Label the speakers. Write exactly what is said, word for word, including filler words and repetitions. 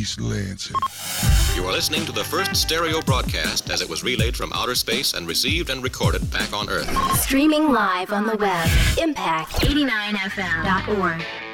Speaker 1: East Lansing.
Speaker 2: You are listening to the first stereo broadcast as it was relayed from outer space and received and recorded back on Earth.
Speaker 3: Streaming live on the web, impact eighty-nine f m dot org.